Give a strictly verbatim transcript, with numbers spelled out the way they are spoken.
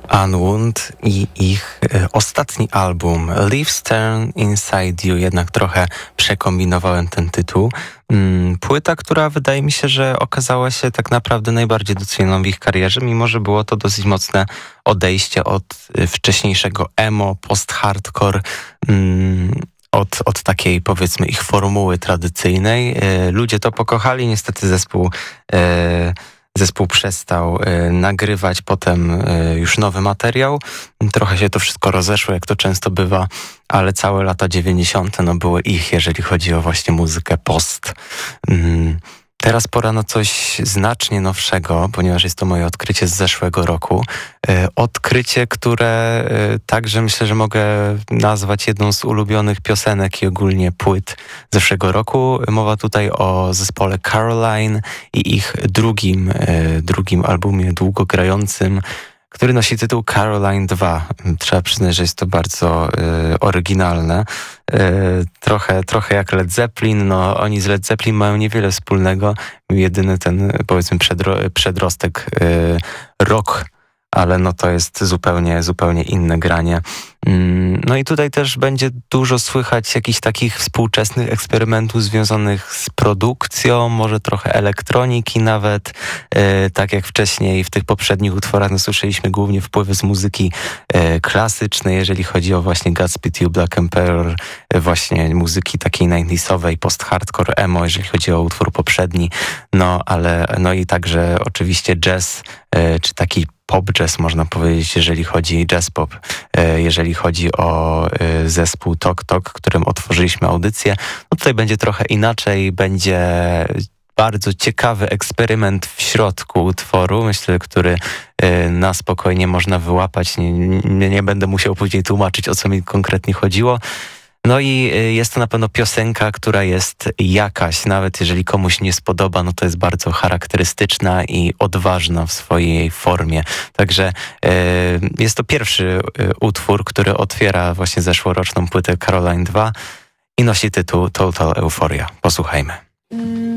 Unwound i ich e, ostatni album Leaves Turn Inside You. Jednak trochę przekombinowałem ten tytuł. Mm, płyta, która wydaje mi się, że okazała się tak naprawdę najbardziej doceniona w ich karierze, mimo że było to dosyć mocne odejście od e, wcześniejszego emo, post-hardcore, mm, od, od takiej, powiedzmy, ich formuły tradycyjnej. E, ludzie to pokochali, niestety zespół e, Zespół przestał y, nagrywać potem y, już nowy materiał. Trochę się to wszystko rozeszło, jak to często bywa, ale całe lata dziewięćdziesiąte no, były ich, jeżeli chodzi o właśnie muzykę post. Mm. Teraz pora na coś znacznie nowszego, ponieważ jest to moje odkrycie z zeszłego roku. E, odkrycie, które e, także myślę, że mogę nazwać jedną z ulubionych piosenek i ogólnie płyt zeszłego roku. Mowa tutaj o zespole Caroline i ich drugim, e, drugim albumie długogrającym, który nosi tytuł Caroline dwa. Trzeba przyznać, że jest to bardzo y, oryginalne. Y, trochę, trochę jak Led Zeppelin. No, oni z Led Zeppelin mają niewiele wspólnego. Jedyny ten, powiedzmy, przedro- przedrostek y, rock, ale no to jest zupełnie, zupełnie inne granie. No i tutaj też będzie dużo słychać jakichś takich współczesnych eksperymentów związanych z produkcją, może trochę elektroniki nawet. E, tak jak wcześniej w tych poprzednich utworach no, słyszeliśmy głównie wpływy z muzyki e, klasycznej, jeżeli chodzi o właśnie Godspeed You, Black Emperor, e, właśnie muzyki takiej ninetysowej, post-hardcore emo, jeżeli chodzi o utwór poprzedni. No ale no i także oczywiście jazz, e, czy taki pop jazz, można powiedzieć, jeżeli chodzi jazz pop, jeżeli chodzi o zespół Tok Tok, którym otworzyliśmy audycję. No tutaj będzie trochę inaczej, będzie bardzo ciekawy eksperyment w środku utworu, myślę, który na spokojnie można wyłapać. Nie, nie, nie będę musiał później tłumaczyć, o co mi konkretnie chodziło. No i jest to na pewno piosenka, która jest jakaś, nawet jeżeli komuś nie spodoba, no to jest bardzo charakterystyczna i odważna w swojej formie. Także e, jest to pierwszy e, utwór, który otwiera właśnie zeszłoroczną płytę Caroline dwa i nosi tytuł Total Euphoria. Posłuchajmy.